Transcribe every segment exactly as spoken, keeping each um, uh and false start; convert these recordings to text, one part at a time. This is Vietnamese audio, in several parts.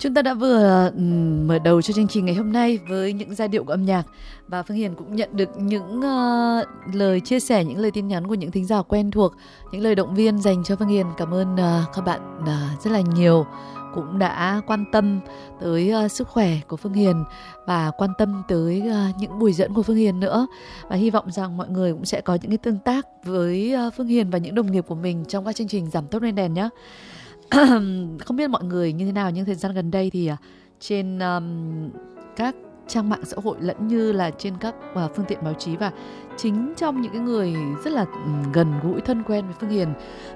Chúng ta đã vừa ừm, mở đầu cho chương trình ngày hôm nay với những giai điệu của âm nhạc, và Phương Hiền cũng nhận được những uh, lời chia sẻ, những lời tin nhắn của những thính giả quen thuộc, những lời động viên dành cho Phương Hiền. Cảm ơn uh, các bạn uh, rất là nhiều, cũng đã quan tâm tới uh, sức khỏe của Phương Hiền và quan tâm tới uh, những buổi dẫn của Phương Hiền nữa. Và hy vọng rằng mọi người cũng sẽ có những cái tương tác với uh, Phương Hiền và những đồng nghiệp của mình trong các chương trình Giảm Tốc Lên Đèn nhé. Không biết mọi người như thế nào, nhưng thời gian gần đây thì uh, trên um, các trang mạng xã hội lẫn như là trên các uh, phương tiện báo chí, và chính trong những cái người rất là um, gần gũi thân quen với Phương Hiền,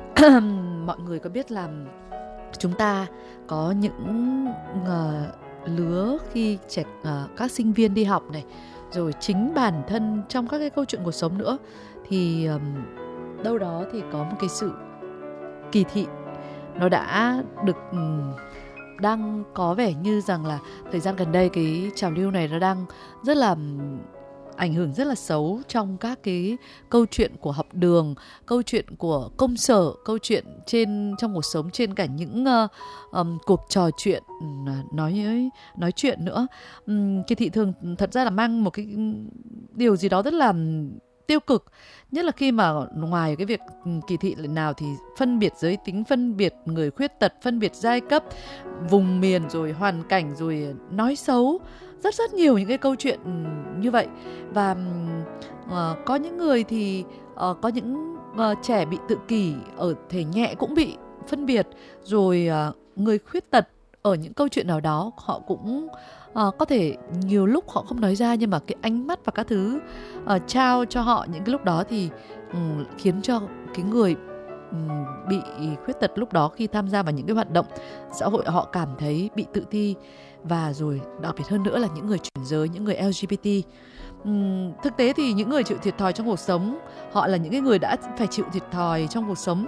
mọi người có biết là chúng ta có những uh, lứa khi trẻ uh, các sinh viên đi học này, rồi chính bản thân trong các cái câu chuyện cuộc sống nữa, thì um, đâu đó thì có một cái sự kỳ thị. Nó đã được um, đang có vẻ như rằng là thời gian gần đây cái trào lưu này nó đang rất là um, ảnh hưởng rất là xấu trong các cái câu chuyện của học đường, câu chuyện của công sở, câu chuyện trên trong cuộc sống, trên cả những uh, um, cuộc trò chuyện, nói nói chuyện nữa. Um, kỳ thị thường thật ra là mang một cái điều gì đó rất là tiêu cực, nhất là khi mà ngoài cái việc kỳ thị lần nào thì phân biệt giới tính, phân biệt người khuyết tật, phân biệt giai cấp, vùng miền, rồi hoàn cảnh, rồi nói xấu, rất rất nhiều những cái câu chuyện như vậy. Và uh, có những người thì uh, có những uh, trẻ bị tự kỷ ở thể nhẹ cũng bị phân biệt, rồi uh, người khuyết tật ở những câu chuyện nào đó họ cũng uh, có thể nhiều lúc họ không nói ra, nhưng mà cái ánh mắt và các thứ uh, trao cho họ những cái lúc đó thì um, khiến cho cái người um, bị khuyết tật lúc đó khi tham gia vào những cái hoạt động xã hội họ cảm thấy bị tự ti. Và rồi đặc biệt hơn nữa là những người chuyển giới, những người lờ giê bê tê. Uhm, thực tế thì những người chịu thiệt thòi trong cuộc sống, họ là những cái người đã phải chịu thiệt thòi trong cuộc sống.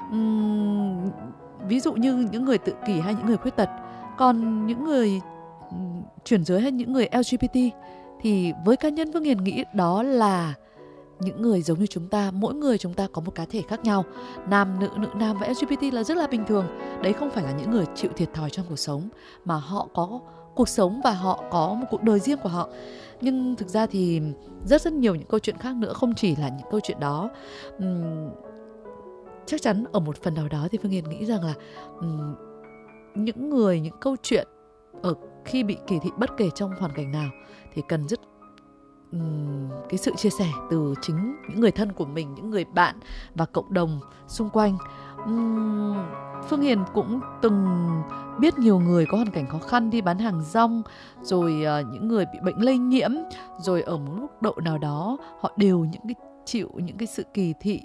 Uhm, ví dụ như những người tự kỷ hay những người khuyết tật. Còn những người um, chuyển giới hay những người lờ giê bê tê thì với cá nhân Phương Hiền nghĩ đó là những người giống như chúng ta. Mỗi người chúng ta có một cá thể khác nhau, nam nữ, nữ nam, và lờ giê bê tê là rất là bình thường. Đấy không phải là những người chịu thiệt thòi trong cuộc sống, mà họ có cuộc sống và họ có một cuộc đời riêng của họ. Nhưng thực ra thì rất rất nhiều những câu chuyện khác nữa, không chỉ là những câu chuyện đó. uhm, Chắc chắn ở một phần nào đó thì Phương Hiền nghĩ rằng là uhm, những người, những câu chuyện ở khi bị kỳ thị bất kể trong hoàn cảnh nào thì cần rất um, cái sự chia sẻ từ chính những người thân của mình, những người bạn và cộng đồng xung quanh. uhm, Phương Hiền cũng từng biết nhiều người có hoàn cảnh khó khăn đi bán hàng rong, rồi uh, những người bị bệnh lây nhiễm, rồi ở một mức độ nào đó họ đều những cái chịu những cái sự kỳ thị